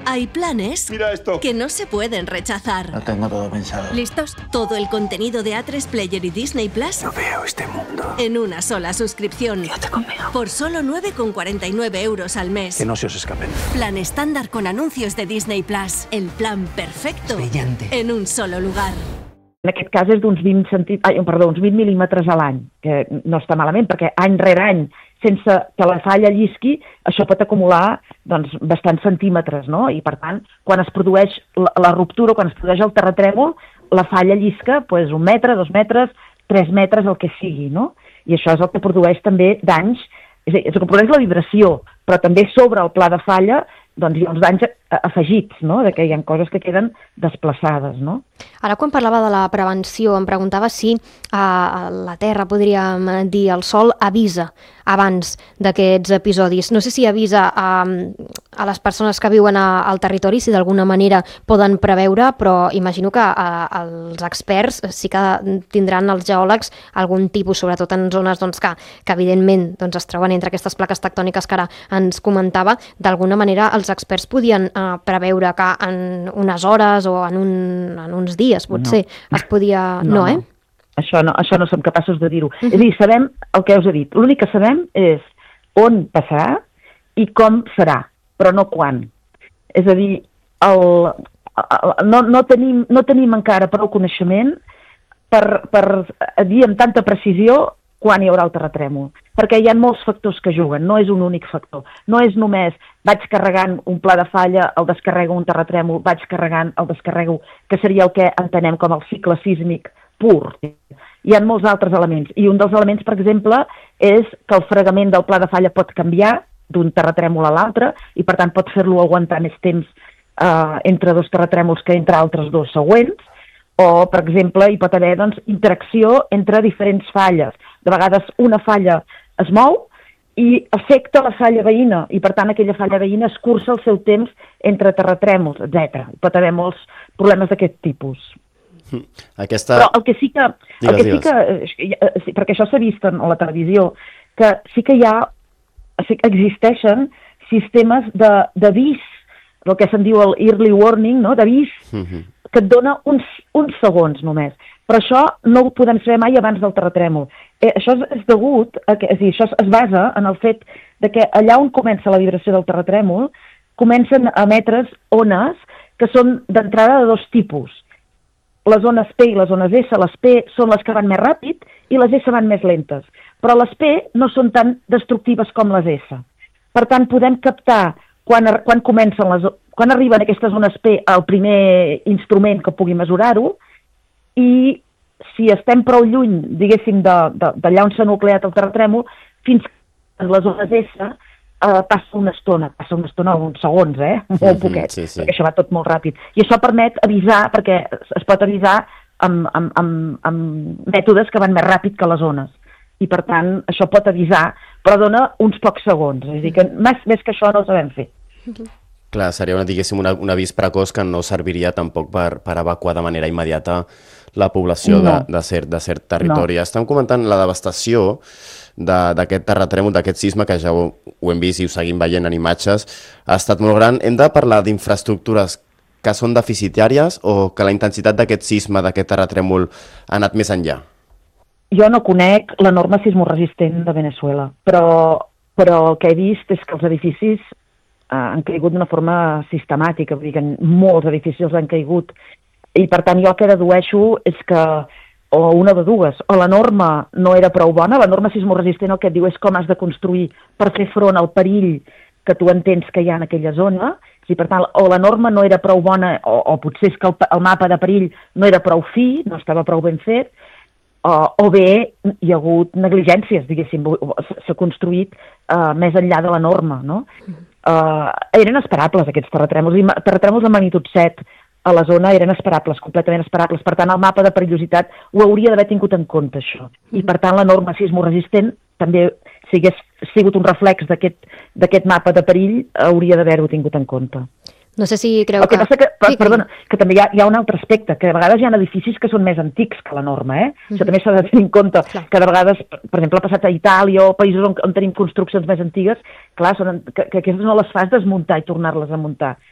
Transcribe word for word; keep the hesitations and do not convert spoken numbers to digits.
Hay planes Mira esto. que no se pueden rechazar. Lo tengo todo pensado. ¿Listos? Todo el contenido de A tres Player y Disney Plus No veo este mundo. en una sola suscripción. Quédate conmigo. Por solo nueve con cuarenta y nueve euros al mes. Que no se os escapen. Plan estándar con anuncios de Disney Plus. El plan perfecto. Brillante. En un solo lugar. En aquest cas és d'uns vint, centi... Ai, perdó, uns vint mil·límetres a l'any, que no està malament, perquè any rere any, sense que la falla llisqui, això pot acumular doncs, bastants centímetres, no? I per tant, quan es produeix la, la ruptura, quan es produeix el terratrèmol, la falla llisca pues, un metre, dos metres, tres metres, el que sigui, no? I això és el que produeix també danys, és a dir, és el que produeix la vibració, però també sobre el pla de falla doncs hi ha uns danys afegits, no? De que hi ha coses que queden desplaçades, no? Ara, quan parlava de la prevenció, em preguntava si a la Terra, podríem dir, el Sol avisa abans d'aquests episodis. No sé si avisa a, a les persones que viuen a, al territori, si d'alguna manera poden preveure, però imagino que a, els experts sí que tindran els geòlegs algun tipus, sobretot en zones doncs, que, que evidentment doncs, es troben entre aquestes plaques tectòniques que ara ens comentava. D'alguna manera els experts podien eh, preveure que en unes hores o en, un, en uns dies, potser, no. es podia... No, no eh? No. Això no, això no som capaços de dir-ho. Uh-huh. És a dir, sabem el que us he dit. L'únic que sabem és on passarà i com serà, però no quan. És a dir, el, el, no, no, tenim, no tenim encara prou coneixement per, per dir amb tanta precisió quan hi haurà el terratrèmol. Perquè hi ha molts factors que juguen, no és un únic factor. No és només vaig carregant un pla de falla, el descarrego un terratrèmol, vaig carregant, el descarrego, que seria el que entenem com el cicle sísmic pur. Hi ha molts altres elements. I un dels elements, per exemple, és que el fregament del pla de falla pot canviar d'un terratrèmol a l'altre i, per tant, pot fer-lo aguantar més temps eh, entre dos terratrèmols que entre altres dos següents. O, per exemple, hi pot haver doncs, interacció entre diferents falles. De vegades una falla es mou i afecta la falla veïna i, per tant, aquella falla veïna escurça el seu temps entre terratrèmols, etcètera. Hi pot haver molts problemes d'aquest tipus. Aquesta... Però el que sí que... Digues, el que sí que perquè això s'ha vist en la televisió, que sí que hi ha, sí que existeixen sistemes d'avís, el que se'n diu el early warning, no? D'avís, uh-huh. que et dona uns, uns segons només. Però això no ho podem saber mai abans del terratrèmol. Eh, això és, és degut, a que, és a dir, això es basa en el fet de que allà on comença la vibració del terratrèmol comencen a emetre's ones que són d'entrada de dos tipus. Les ones P i les ones S, les P són les que van més ràpid i les S van més lentes. Però les P no són tan destructives com les S. Per tant, podem captar quan, quan, comencen les, quan arriben aquestes ones P al primer instrument que pugui mesurar-ho i si estem prou lluny, diguéssim, d'allà on s'ha nucleat el terratrèmol, fins que les ones S Uh, passa una estona, passa una estona, uns segons, eh? Molt poquet, sí, sí. Perquè això va tot molt ràpid. I això permet avisar, perquè es pot avisar amb, amb, amb, amb mètodes que van més ràpid que les ones. I, per tant, això pot avisar, però dona uns pocs segons. És a dir, que més, més que això no ho sabem fer. Clar, seria, una, diguéssim, una, un avís precoç que no serviria tampoc per, per evacuar de manera immediata la població no. de, de, cert, de cert territori. No. Estem comentant la devastació d'aquest terratrèmol, d'aquest sisme, que ja ho, ho hem vist i ho seguim veient en imatges, ha estat molt gran. Hem de parlar d'infraestructures que són deficitàries o que la intensitat d'aquest sisme, d'aquest terratrèmol, ha anat més enllà? Jo no conec la norma sismoresistent de Veneçuela, però, però el que he vist és que els edificis eh, han caigut d'una forma sistemàtica, vull dir que molts edificis han caigut, i per tant jo el que dedueixo és que o una de dues, o la norma no era prou bona, la norma sismoresistent el que et diu és com has de construir per fer front al perill que tu entens que hi ha en aquella zona, i per tant, o la norma no era prou bona, o, o potser és que el, el mapa de perill no era prou fi, no estava prou ben fet, o, o bé hi ha hagut negligències, diguéssim, s'ha construït uh, més enllà de la norma, no? Uh, eren esperables aquests terratrèmols, i terratrèmols de magnitud set, a la zona eren esperables, completament esperables. Per tant, el mapa de perillositat ho hauria d'haver tingut en compte, això. I, per tant, la norma sismoresistent també, si hagués sigut un reflex d'aquest mapa de perill, hauria d'haver-ho tingut en compte. No sé si creu el que... que... Passa que sí, perdona, que també hi ha, hi ha un altre aspecte, que a vegades hi ha edificis que són més antics que la norma, eh? Mm-hmm. Això també s'ha de tenir en compte, clar. Que de vegades, per exemple, ha passat a Itàlia o països on, on tenim construccions més antigues, clar, són, que, que aquestes no les fas desmuntar i tornar-les a muntar,